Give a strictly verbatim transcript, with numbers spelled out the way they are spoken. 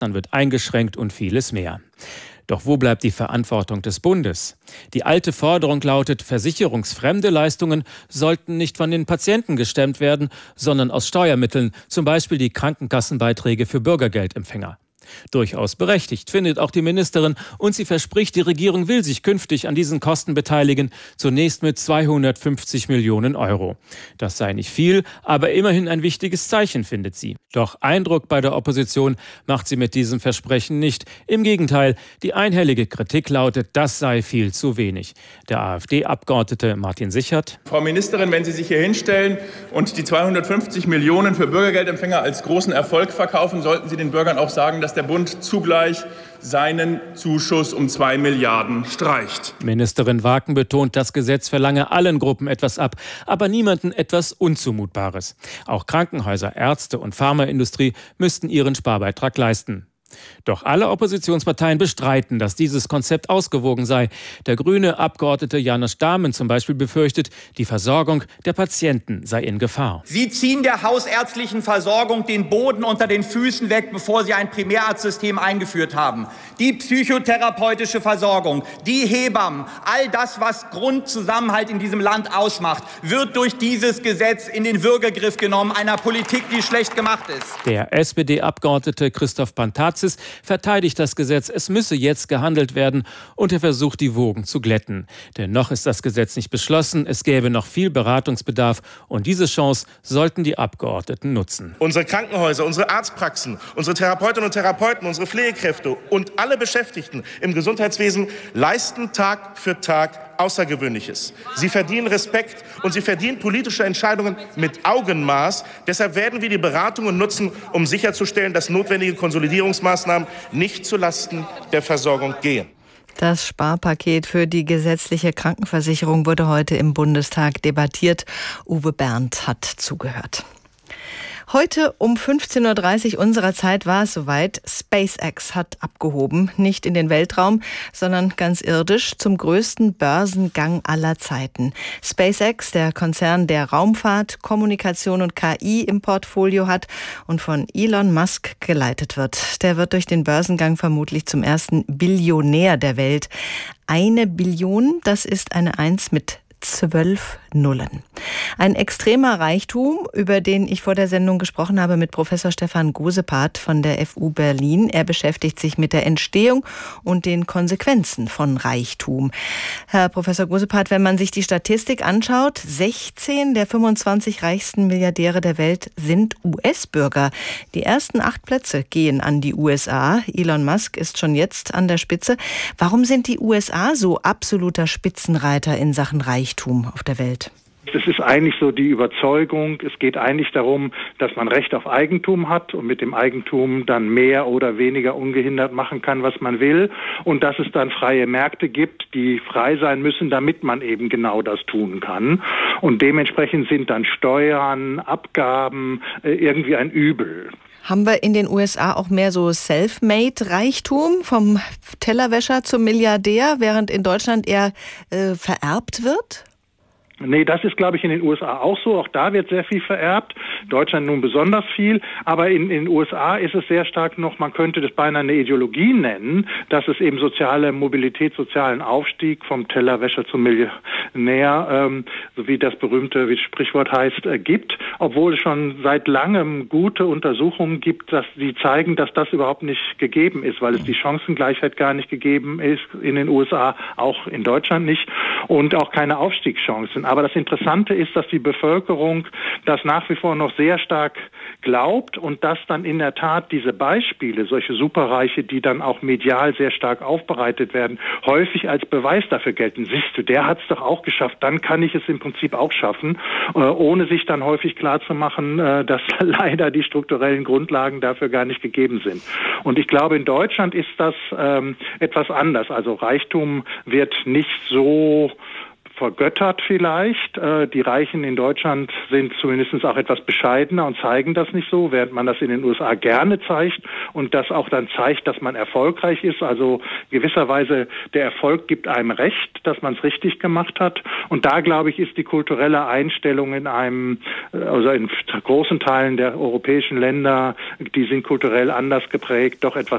Dann wird eingeschränkt und vieles mehr. Doch wo bleibt die Verantwortung des Bundes? Die alte Forderung lautet, versicherungsfremde Leistungen sollten nicht von den Patienten gestemmt werden, sondern aus Steuermitteln, zum Beispiel die Krankenkassenbeiträge für Bürgergeldempfänger. Durchaus berechtigt, findet auch die Ministerin, und sie verspricht, die Regierung will sich künftig an diesen Kosten beteiligen, zunächst mit zweihundertfünfzig Millionen Euro. Das sei nicht viel, aber immerhin ein wichtiges Zeichen, findet sie. Doch Eindruck bei der Opposition macht sie mit diesem Versprechen nicht. Im Gegenteil, die einhellige Kritik lautet, das sei viel zu wenig. Der AfD-Abgeordnete Martin Sichert: Frau Ministerin, wenn Sie sich hier hinstellen und die zweihundertfünfzig Millionen für Bürgergeldempfänger als großen Erfolg verkaufen, sollten Sie den Bürgern auch sagen, dass der Bund zugleich seinen Zuschuss um zwei Milliarden streicht. Ministerin Waken betont, das Gesetz verlange allen Gruppen etwas ab, aber niemanden etwas Unzumutbares. Auch Krankenhäuser, Ärzte und Pharmaindustrie müssten ihren Sparbeitrag leisten. Doch alle Oppositionsparteien bestreiten, dass dieses Konzept ausgewogen sei. Der grüne Abgeordnete Janusz Dahmen zum Beispiel befürchtet, die Versorgung der Patienten sei in Gefahr. Sie ziehen der hausärztlichen Versorgung den Boden unter den Füßen weg, bevor Sie ein Primärarztsystem eingeführt haben. Die psychotherapeutische Versorgung, die Hebammen, all das, was Grundzusammenhalt in diesem Land ausmacht, wird durch dieses Gesetz in den Würgegriff genommen, einer Politik, die schlecht gemacht ist. Der S P D-Abgeordnete Christoph Pantazis verteidigt das Gesetz, es müsse jetzt gehandelt werden, und er versucht, die Wogen zu glätten. Denn noch ist das Gesetz nicht beschlossen, es gäbe noch viel Beratungsbedarf, und diese Chance sollten die Abgeordneten nutzen. Unsere Krankenhäuser, unsere Arztpraxen, unsere Therapeutinnen und Therapeuten, unsere Pflegekräfte und alle Beschäftigten im Gesundheitswesen leisten Tag für Tag Außergewöhnliches. Sie verdienen Respekt und sie verdienen politische Entscheidungen mit Augenmaß. Deshalb werden wir die Beratungen nutzen, um sicherzustellen, dass notwendige Konsolidierungsmaßnahmen nicht zulasten der Versorgung gehen. Das Sparpaket für die gesetzliche Krankenversicherung wurde heute im Bundestag debattiert. Uwe Berndt hat zugehört. Heute um fünfzehn Uhr dreißig unserer Zeit war es soweit. SpaceX hat abgehoben, nicht in den Weltraum, sondern ganz irdisch zum größten Börsengang aller Zeiten. SpaceX, der Konzern, der Raumfahrt, Kommunikation und K I im Portfolio hat und von Elon Musk geleitet wird. Der wird durch den Börsengang vermutlich zum ersten Billionär der Welt. Eine Billion, das ist eine Eins mit zwölf Nullen. Ein extremer Reichtum, über den ich vor der Sendung gesprochen habe mit Professor Stefan Gosepart von der F U Berlin. Er beschäftigt sich mit der Entstehung und den Konsequenzen von Reichtum. Herr Professor Gosepart, wenn man sich die Statistik anschaut, sechzehn der fünfundzwanzig reichsten Milliardäre der Welt sind U S-Bürger. Die ersten acht Plätze gehen an die U S A. Elon Musk ist schon jetzt an der Spitze. Warum sind die U S A so absoluter Spitzenreiter in Sachen Reichtum auf der Welt? Es ist eigentlich so die Überzeugung, es geht eigentlich darum, dass man Recht auf Eigentum hat und mit dem Eigentum dann mehr oder weniger ungehindert machen kann, was man will, und dass es dann freie Märkte gibt, die frei sein müssen, damit man eben genau das tun kann. Und dementsprechend sind dann Steuern, Abgaben äh, irgendwie ein Übel. Haben wir in den U S A auch mehr so Self-Made-Reichtum, vom Tellerwäscher zum Milliardär, während in Deutschland eher äh, vererbt wird? Nee, das ist, glaube ich, in den U S A auch so. Auch da wird sehr viel vererbt. Deutschland nun besonders viel. Aber in, in den U S A ist es sehr stark noch, man könnte das beinahe eine Ideologie nennen, dass es eben soziale Mobilität, sozialen Aufstieg vom Tellerwäscher zum Millionär, ähm, so wie das berühmte, wie das Sprichwort heißt, äh, gibt. Obwohl es schon seit langem gute Untersuchungen gibt, dass die zeigen, dass das überhaupt nicht gegeben ist, weil es die Chancengleichheit gar nicht gegeben ist in den U S A, auch in Deutschland nicht, und auch keine Aufstiegschancen. Aber das Interessante ist, dass die Bevölkerung das nach wie vor noch sehr stark glaubt und dass dann in der Tat diese Beispiele, solche Superreiche, die dann auch medial sehr stark aufbereitet werden, häufig als Beweis dafür gelten. Siehst du, der hat es doch auch geschafft, dann kann ich es im Prinzip auch schaffen, äh, ohne sich dann häufig klarzumachen, äh, dass leider die strukturellen Grundlagen dafür gar nicht gegeben sind. Und ich glaube, in Deutschland ist das ähm, etwas anders. Also Reichtum wird nicht so vergöttert vielleicht. Die Reichen in Deutschland sind zumindest auch etwas bescheidener und zeigen das nicht so, während man das in den U S A gerne zeigt und das auch dann zeigt, dass man erfolgreich ist. Also gewisserweise der Erfolg gibt einem recht, dass man es richtig gemacht hat. Und da, glaube ich, ist die kulturelle Einstellung in einem, also in großen Teilen der europäischen Länder, die sind kulturell anders geprägt, doch etwas